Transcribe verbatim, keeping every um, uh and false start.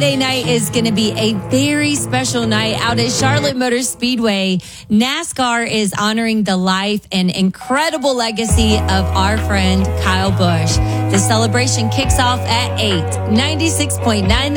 Friday night is going to be a very special night out at Charlotte Motor Speedway. NASCAR is honoring the life and incredible legacy of our friend Kyle Busch. The celebration kicks off at eight. ninety-six point nine